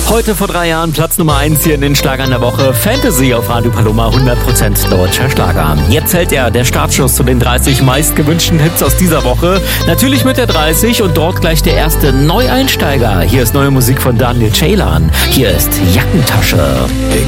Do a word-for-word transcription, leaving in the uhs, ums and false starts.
Heute vor drei Jahren Platz Nummer eins hier in den Schlagern der Woche. Fantasy auf Radio Paloma, hundert Prozent deutscher Schlager. Jetzt hält er der Startschuss zu den dreißig meistgewünschten Hits aus dieser Woche. Natürlich mit der dreißig und dort gleich der erste Neueinsteiger. Hier ist neue Musik von Daniel Ceylan. Hier ist Jackentasche.